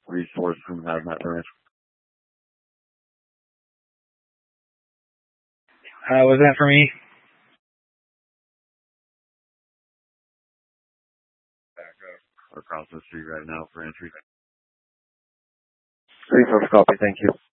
resource from Hazmat Branch. Was that for me? Across the street right now for entry. 3-4 copy, thank you.